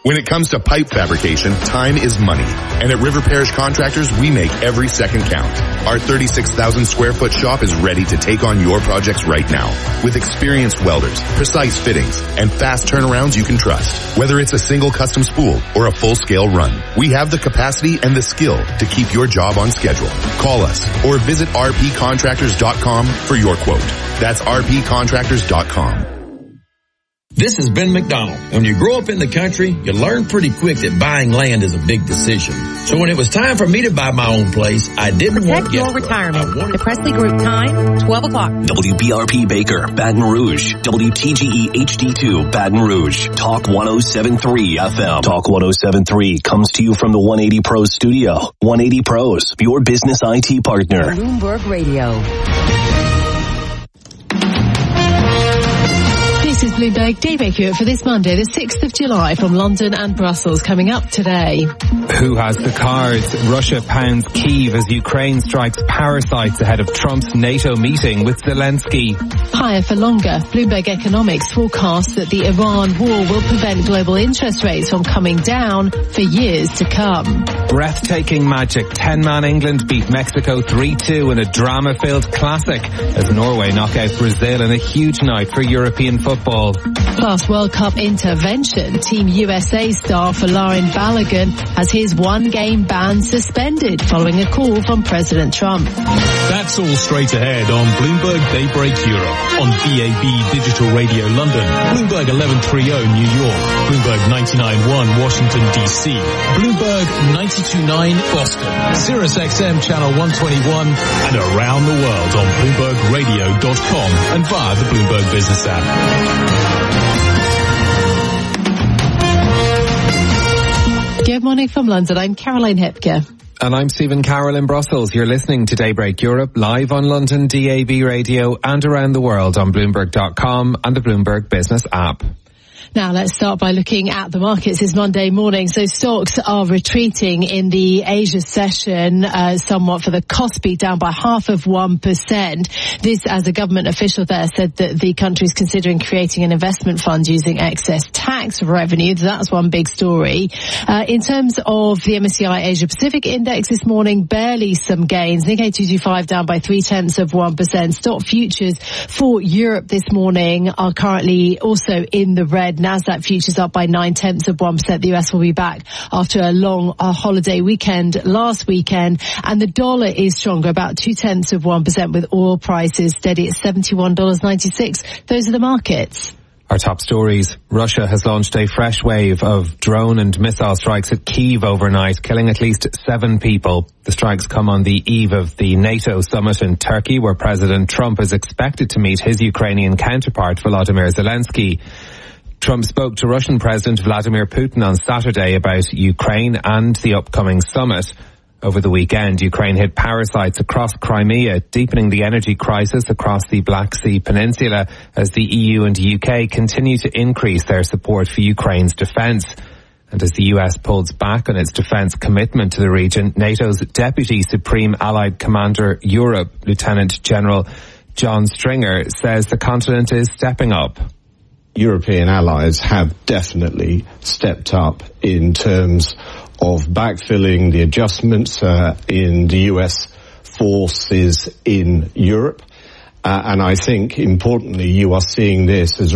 When it comes to pipe fabrication, time is money. And at River Parish Contractors, we make every second count. Our 36,000 square foot shop is ready to take on your projects right now. With experienced welders, precise fittings, and fast turnarounds you can trust. Whether it's a single custom spool or a full-scale run, we have the capacity and the skill to keep your job on schedule. Call us or visit rpcontractors.com for your quote. That's rpcontractors.com. This is Ben McDonald. When you grow up in the country, you learn pretty quick that buying land is a big decision. So when it was time for me to buy my own place, I didn't want to get... Protect your retirement. The Presley Group time, 12 o'clock. WBRP Baker, Baton Rouge. WTGE HD2, Baton Rouge. Talk 107.3 FM. Talk 107.3 comes to you from the 180 Pros studio. 180 Pros, your business IT partner. Bloomberg Radio. This is Bloomberg Daybreak Europe for this Monday, the 6th of July from London and Brussels. Coming up today. Who has the cards? Russia pounds Kyiv as Ukraine strikes parasites ahead of Trump's NATO meeting with Zelensky. Higher for longer. Bloomberg Economics forecasts that the Iran war will prevent global interest rates from coming down for years to come. Breathtaking magic. 10-man England beat Mexico 3-2 in a drama-filled classic as Norway knock out Brazil in a huge night for European football. Plus World Cup intervention. Team USA star Folarin Balogun has his one-game ban suspended following a call from President Trump. That's all straight ahead on Bloomberg Daybreak Europe on DAB Digital Radio London, Bloomberg 1130 New York, Bloomberg 99.1 Washington DC, Bloomberg 92.9 Boston, Sirius XM Channel 121, and around the world on BloombergRadio.com and via the Bloomberg Business app. Good morning from London. I'm Caroline Hepker. And I'm Stephen Carroll in Brussels. You're listening to Daybreak Europe live on London DAB radio and around the world on Bloomberg.com and the Bloomberg Business app. Now let's start by looking at the markets this Monday morning. So stocks are retreating in the Asia session, somewhat for the Kospi, down by 0.5%. This, as a government official there said that the country is considering creating an investment fund using excess tax revenue. That's one big story. In terms of the MSCI Asia Pacific Index this morning, barely some gains. Nikkei 225 down by 0.3%. Stock futures for Europe this morning are currently also in the red. Nasdaq futures up by 0.9%. The US will be back after a long holiday weekend last weekend, and the dollar is stronger, about 0.2%, with oil prices steady at $71.96. Those are the markets. Our top stories. Russia has launched a fresh wave of drone and missile strikes at Kyiv overnight, killing at least 7 people. The strikes come on the eve of the NATO summit in Turkey, where President Trump is expected to meet his Ukrainian counterpart, Volodymyr Zelensky. Trump spoke to Russian President Vladimir Putin on Saturday about Ukraine and the upcoming summit. Over the weekend, Ukraine hit parasites across Crimea, deepening the energy crisis across the Black Sea Peninsula as the EU and UK continue to increase their support for Ukraine's defence. And as the US pulls back on its defence commitment to the region, NATO's Deputy Supreme Allied Commander Europe, Lieutenant General John Stringer, says the continent is stepping up. European allies have definitely stepped up in terms of backfilling the adjustments in the US forces in Europe. And I think, importantly, you are seeing this as